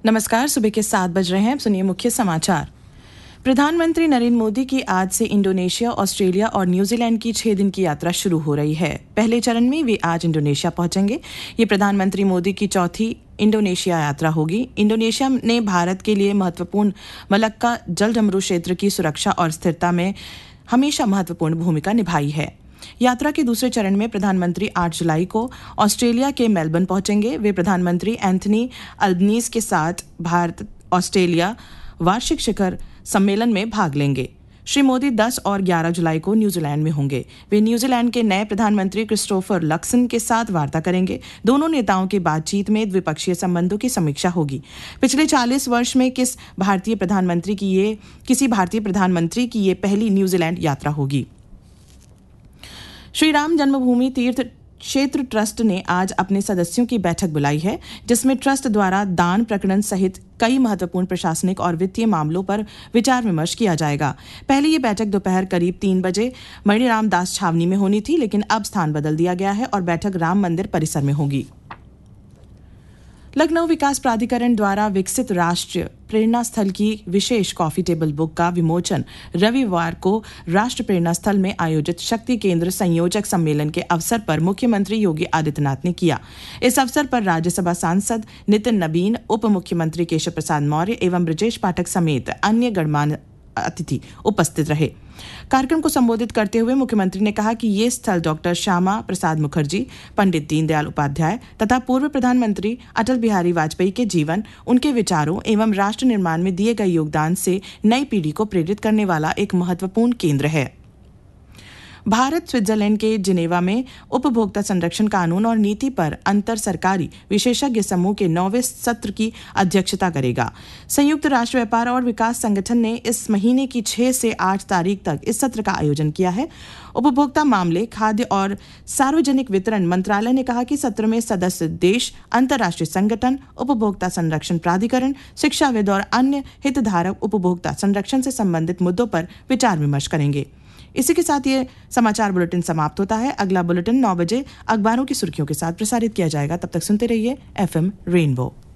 नमस्कार। सुबह के 7 बज रहे हैं। सुनिए मुख्य समाचार। प्रधानमंत्री नरेंद्र मोदी की आज से इंडोनेशिया, ऑस्ट्रेलिया और न्यूजीलैंड की 6 दिन की यात्रा शुरू हो रही है। पहले चरण में वे आज इंडोनेशिया पहुंचेंगे। ये प्रधानमंत्री मोदी की चौथी इंडोनेशिया यात्रा होगी। इंडोनेशिया ने भारत के लिए महत्वपूर्ण मलक्का जलडमरू क्षेत्र की सुरक्षा और स्थिरता में हमेशा महत्वपूर्ण भूमिका निभाई है। यात्रा के दूसरे चरण में प्रधानमंत्री 8 जुलाई को ऑस्ट्रेलिया के मेलबर्न पहुंचेंगे। वे प्रधानमंत्री एंथनी अल्बनीज के साथ भारत ऑस्ट्रेलिया वार्षिक शिखर सम्मेलन में भाग लेंगे। श्री मोदी 10 और 11 जुलाई को न्यूजीलैंड में होंगे। वे न्यूजीलैंड के नए प्रधानमंत्री क्रिस्टोफर लक्सन के साथ वार्ता करेंगे। दोनों नेताओं की बातचीत में द्विपक्षीय संबंधों की समीक्षा होगी। पिछले 40 वर्ष में किसी भारतीय प्रधानमंत्री की ये पहली न्यूजीलैंड यात्रा होगी। श्री राम जन्मभूमि तीर्थ क्षेत्र ट्रस्ट ने आज अपने सदस्यों की बैठक बुलाई है, जिसमें ट्रस्ट द्वारा दान प्रकरण सहित कई महत्वपूर्ण प्रशासनिक और वित्तीय मामलों पर विचार विमर्श किया जाएगा। पहले ये बैठक दोपहर करीब 3 बजे मणिराम दास छावनी में होनी थी, लेकिन अब स्थान बदल दिया गया है और बैठक राम मंदिर परिसर में होगी। लखनऊ विकास प्राधिकरण द्वारा विकसित राष्ट्रीय प्रेरणा स्थल की विशेष कॉफी टेबल बुक का विमोचन रविवार को राष्ट्र प्रेरणा स्थल में आयोजित शक्ति केंद्र संयोजक सम्मेलन के अवसर पर मुख्यमंत्री योगी आदित्यनाथ ने किया। इस अवसर पर राज्यसभा सांसद नितिन नबीन, उप मुख्यमंत्री केशव प्रसाद मौर्य एवं ब्रजेश पाठक समेत अन्य गणमान्य अतिथि उपस्थित रहे। कार्यक्रम को संबोधित करते हुए मुख्यमंत्री ने कहा कि ये स्थल डॉक्टर श्यामा प्रसाद मुखर्जी, पंडित दीनदयाल उपाध्याय तथा पूर्व प्रधानमंत्री अटल बिहारी वाजपेयी के जीवन, उनके विचारों एवं राष्ट्र निर्माण में दिए गए योगदान से नई पीढ़ी को प्रेरित करने वाला एक महत्वपूर्ण केंद्र है। भारत स्विट्जरलैंड के जिनेवा में उपभोक्ता संरक्षण कानून और नीति पर अंतर सरकारी विशेषज्ञ समूह के 9वें सत्र की अध्यक्षता करेगा। संयुक्त राष्ट्र व्यापार और विकास संगठन ने इस महीने की 6 से 8 तारीख तक इस सत्र का आयोजन किया है। उपभोक्ता मामले, खाद्य और सार्वजनिक वितरण मंत्रालय ने कहा कि सत्र में सदस्य देश, अंतर्राष्ट्रीय संगठन, उपभोक्ता संरक्षण प्राधिकरण, शिक्षाविद और अन्य हितधारक उपभोक्ता संरक्षण से संबंधित मुद्दों पर विचार विमर्श करेंगे। इसी के साथ ये समाचार बुलेटिन समाप्त होता है। अगला बुलेटिन 9 बजे अखबारों की सुर्खियों के साथ प्रसारित किया जाएगा। तब तक सुनते रहिए FM रेनबो।